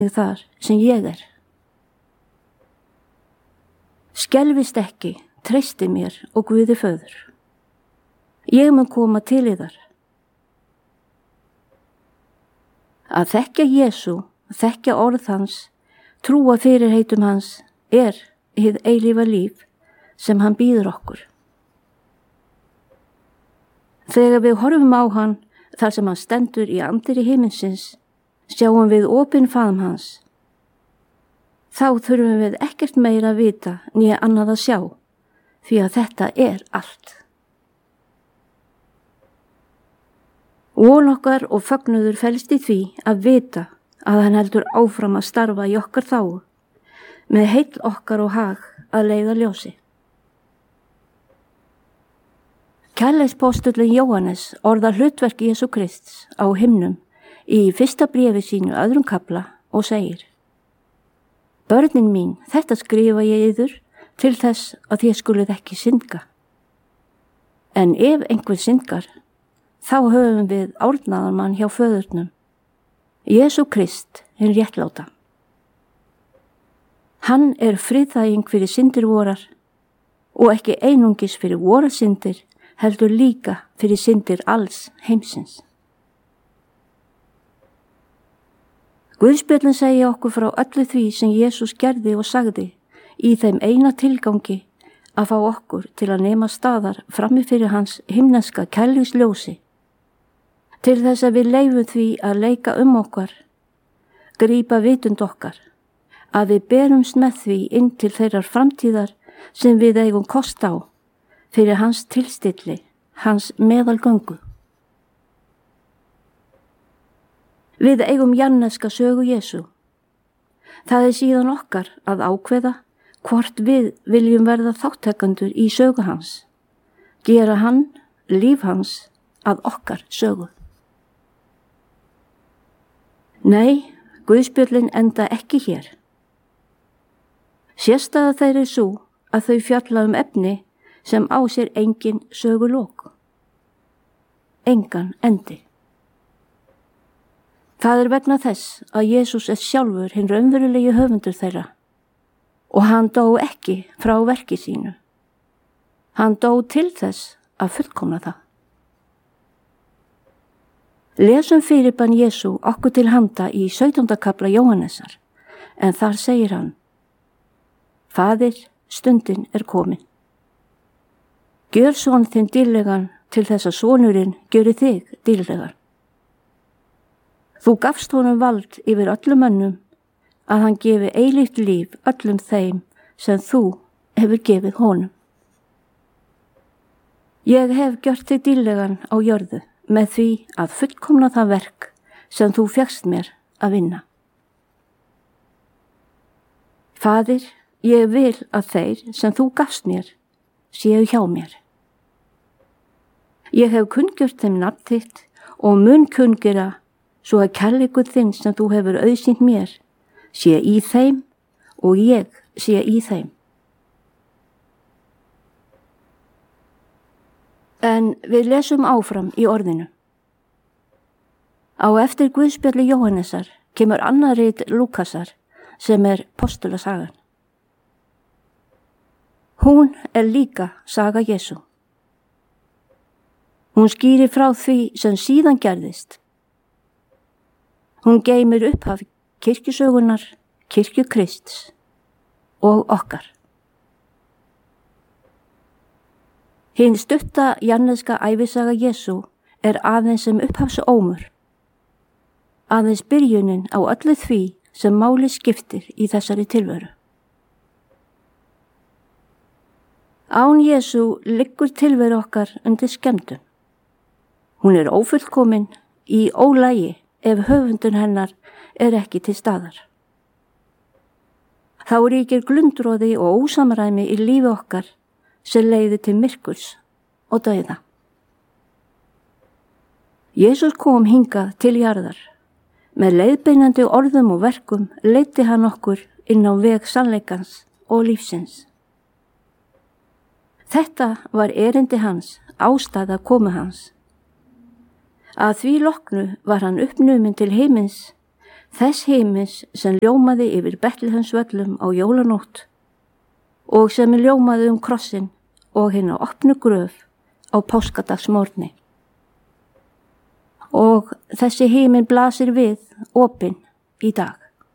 þar sem ég er. Skelfist ekki, treysti mér og Guði föður. Ég mun koma til yðar. Að þekkja Jesú, þekkja orð hans, trúa fyrirheitum hans hið eilífa líf sem hann býður okkur. Þegar við horfum á hann þar sem hann stendur í anddyri himinsins, sjáum við opinn faðm hans. Þá þurfum við ekkert meira að vita né annað að sjá, því að þetta allt. Von okkar og fögnuður felst í því að vita að hann heldur áfram að starfa í okkar þágu, með heill okkar og hag að leiða ljósi. Kærleikspóstullinn Jóhannes orðar hlutverk Jesú Krists á himnum í fyrsta bréfi sínu 2. kafla og segir: Börnin mín, þetta skrifa ég yður til þess að þér skuluð ekki syndga. En ef einhver syndgar, þá höfum við árnaðarmann hjá föðurnum, Jesú Krist, hinn réttláta. Hann friðþæging fyrir syndir vorar og ekki einungis fyrir vorar syndir, heldur líka fyrir syndir alls heimsins. Guðspjöllin segja okkur frá öllu því sem Jesús gerði og sagði í þeim eina tilgangi að fá okkur til að nema staðar frammi fyrir hans himneska kærleiksljósi, til þess að við leyfum því að leika okkar, grípa vitund okkar, að við berumst með því inn til þeirrar framtíðar sem við eigum kost á fyrir hans tilstilli, hans meðalgöngu. Við eigum jarneska sögu Jesú. Það síðan okkar að ákveða hvort við viljum verða þátttakendur í sögu hans, gera hann, líf hans, að okkar sögu. Nei, Guðspjöllin enda ekki hér. Sérstæða þeirri sú að þau fjalla efni sem á sér engin sögulok. Engan endi. Það vegna þess að Jesús sjálfur hinn raunverulegi höfundur þeirra og hann dó ekki frá verki sínu. Hann dó til þess að fullkomna það. Lesum fyrirbann Jesú okkur til handa í 17. kafla Jóhannesar, en þar segir hann: Faðir, stundin komin. Gjör son þinn dýrlegan til þess að sonurinn gjöri þig dýrlegan. Þú gafst honum vald yfir öllum mönnum að hann gefi eilíft líf öllum þeim sem þú hefur gefið honum. Ég hef gjört þig dýrlegan á jörðu með því að fullkomna það verk sem þú fékkst mér að vinna. Faðir, ég vil að þeir sem þú gafst mér séu hjá mér. Ég hef kunngjört þeim nafn þitt og mun kunngera svo að kærleikur þinn sem þú hefur auðsýnt mér sé í þeim og ég sé í þeim. En við lesum áfram í orðinu. Á eftir Guðspjalli Jóhannesar kemur annað rit Lúkasar sem postulasagan. Hún líka saga Jesú. Hún skýrir frá því sem síðan gerðist. Hún geymir upphaf kirkjusögunar, kirkju Krists og okkar. Hin stutta jarneska ævisaga Jesú aðeins sem upphafsómur, aðeins byrjunin á öllu því sem máli skiptir í þessari tilveru. Án Jesú liggur tilveru okkar undir skemmdum. Hún ófullkomin í ólagi ef höfundun hennar ekki til staðar. Þá ríkir glundroði og ósamræmi í lífi okkar sem leiðir til myrkurs og dauða. Jesús kom hingað til jarðar. Með leiðbeinandi orðum og verkum leiddi hann okkur inn á veg sannleikans og lífsins. Þetta var erindi hans, ástæða komu hans. Að því loknu var hann uppnuminn til himins Þess himins sem ljómaði yfir Betlehemsvöllum á jólanótt og sem ljómaði krossin og hina opnu gröf á páskadagsmorgni. Og þessi himin blasir við opinn í dag.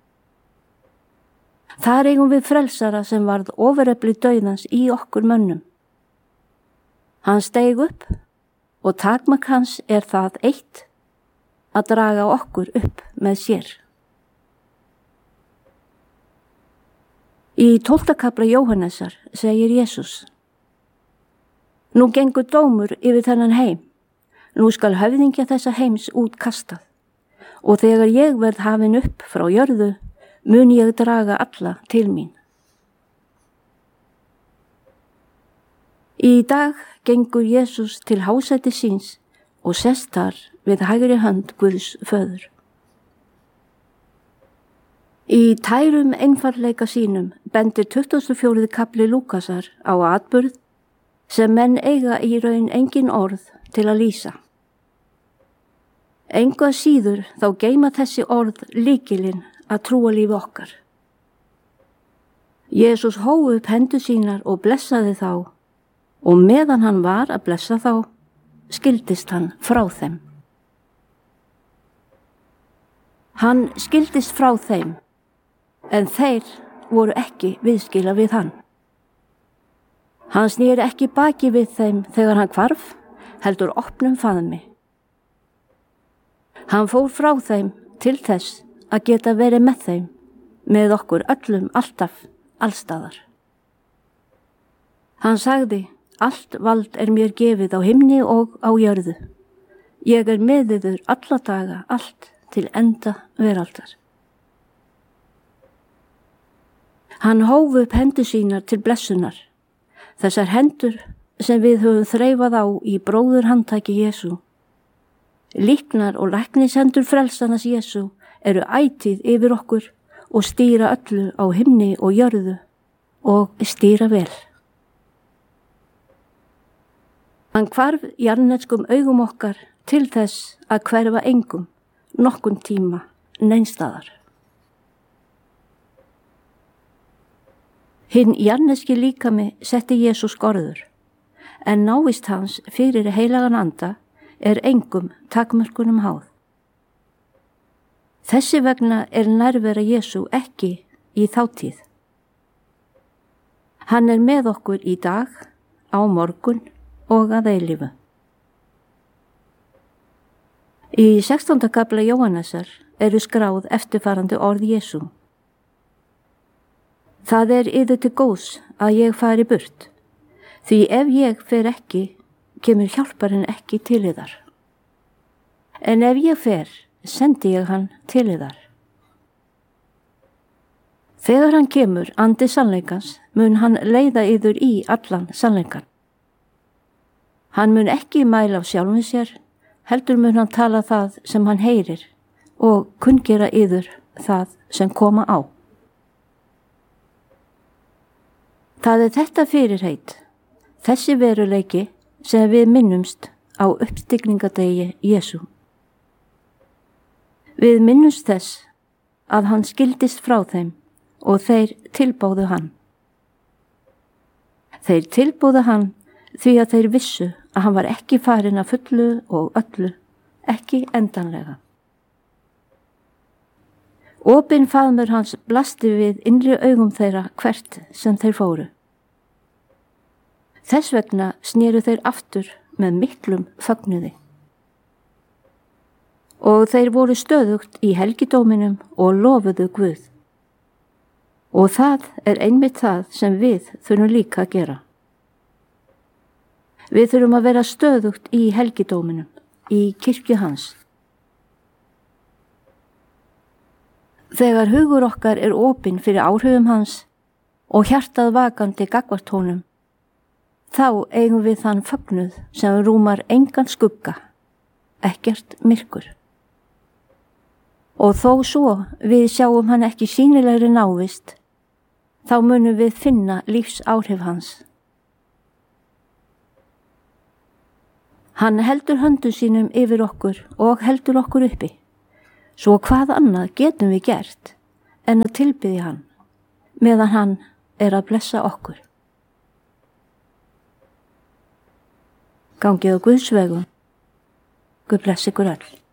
Þar eigum við frelsara sem varð ofurefli dauðans í okkur mönnum. Hann steig upp og takmark hans það eitt að draga okkur upp með sér. Í 12. kafla Jóhannesar segir Jesús: Nú gengur dómur yfir þennan heim, nú skal höfðingja þessa heims út kastað, og þegar ég verð hafin upp frá jörðu, mun ég draga alla til mín. Í dag gengur Jesús til hásæti síns og sest þar við hægri hönd Guðs föður. Í tærum einfaldleika sínum bendir 24. kafli Lúkasar á atburð sem menn eiga í raun engin orð til að lýsa. Engu að síður þá geyma þessi orð lykilinn að trúarlífi okkar. Jesús hóf upp hendur sínar og blessaði þá, og meðan hann var að blessa þá, skildist hann frá þeim. Hann skildist frá þeim, en þeir voru ekki viðskila við hann. Hann sneri ekki baki við þeim þegar hann hvarf, heldur opnum faðmi. Hann fór frá þeim til þess að geta verið með þeim, með okkur öllum alltaf, allstaðar. Hann sagði: Allt vald mér gefið á himni og á jörðu. Ég með yður alla daga, allt til enda veraldar. Hann hóf upp hendur sínar til blessunar, þessar hendur sem við höfum þreifað á í bróðurhandtaki Jesú. Líknar og læknishendur frelsanas Jesú eru ætíð yfir okkur og stýra öllu á himni og jörðu og stýra vel. Hann hvarf jarðneskum augum okkar til þess að hverfa engum, nokkun tíma, neinstaðar. Hinn jarðneski líkami setti Jesú skorður, en návist hans fyrir heilagan anda engum takmörkunum háð. Þessi vegna nærvera Jesú ekki í þátíð. Hann með okkur í dag, á morgun og að eilífu. Í 16. kafla Jóhannesar eru skráð eftirfarandi orð Jesú: Það yður til góðs að ég fari burt, því ef ég fer ekki, kemur hjálparinn ekki til yðar. En ef ég fer, sendi ég hann til yðar. Þegar hann kemur, andi sannleikans, mun hann leiða yður í allan sannleikan. Hann mun ekki mæla á sjálfum sér, heldur mun hann tala það sem hann heyrir og kunngera yður það sem koma á. Það þetta fyrirheit, þessi veruleiki sem við minnumst á uppstigningadegi Jesú. Við minnumst þess að hann skildist frá þeim og þeir tilbáðu hann. Þeir tilbáðu hann því að þeir vissu að hann var ekki farinn að fullu og öllu, ekki endanlega. Opinn faðmur hans blasti við innri augum þeirra hvert sem þeir fóru. Þess vegna sneru þeir aftur með miklum fögnuði. Og þeir voru stöðugt í helgidóminum og lofuðu Guð. Og það einmitt það sem við þurfum líka að gera. Við þurfum að vera stöðugt í helgidóminum, í kirkju hans. Þegar hugur okkar opinn fyrir áhrifum hans og hjartað vakandi gagnvart honum, þá eigum við þann fögnuð sem rúmar engan skugga, ekkert myrkur. Og þó svo við sjáum hann ekki sýnilegri návist, þá munum við finna lífsáhrif hans. Hann heldur höndum sínum yfir okkur og heldur okkur uppi, Svo hvað annað getum við gert en að tilbiðja hann meðan hann að blessa okkur. Gangið á Guðs vegum. Guð blessi ykkur öll.